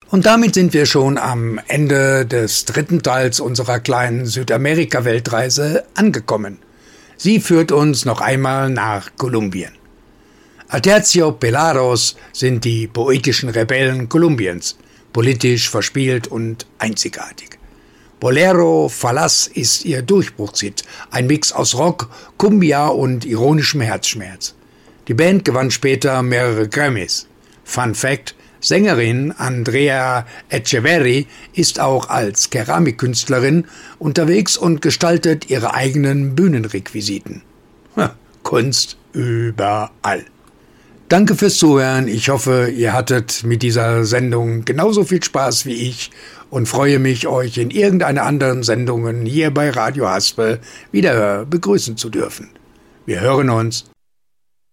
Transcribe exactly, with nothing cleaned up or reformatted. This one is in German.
Und damit sind wir schon am Ende des dritten Teils unserer kleinen Südamerika-Weltreise angekommen. Sie führt uns noch einmal nach Kolumbien. Aterciopelados sind die poetischen Rebellen Kolumbiens, politisch verspielt und einzigartig. Bolero Falaz ist ihr Durchbruchshit, ein Mix aus Rock, Cumbia und ironischem Herzschmerz. Die Band gewann später mehrere Grammys. Fun Fact: Sängerin Andrea Echeverri ist auch als Keramikkünstlerin unterwegs und gestaltet ihre eigenen Bühnenrequisiten. Kunst überall. Danke fürs Zuhören. Ich hoffe, ihr hattet mit dieser Sendung genauso viel Spaß wie ich und freue mich, euch in irgendeiner anderen Sendung hier bei Radio Haspel wieder begrüßen zu dürfen. Wir hören uns.